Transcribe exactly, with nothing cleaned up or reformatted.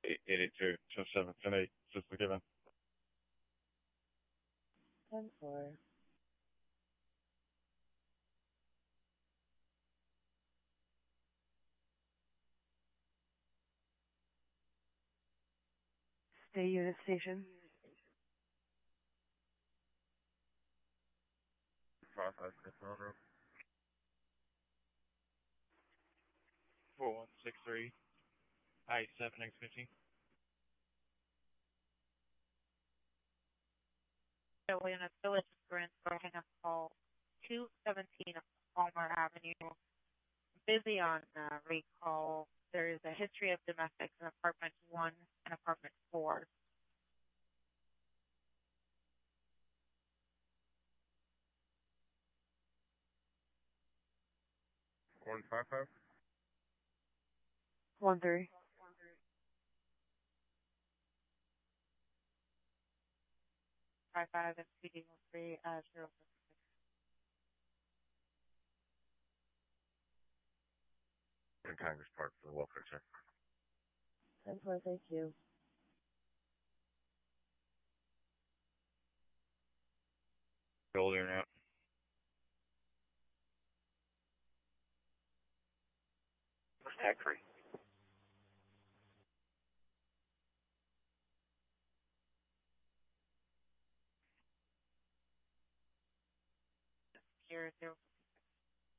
eight eighty-two, two seven ten eight, just the given. ten four. Stay unit station. Five five six zero. Four one six three. Eight seven X fifteen. We're in a village sprint for hang up call two seventeen Palmer Avenue. Busy on uh, recall. There is a history of domestics in apartment one and apartment four. One five five. One three. Five five and P D one three uh zero. In Congress Park for the welfare check. ten four, thank you. Building out. Factory. Zero zero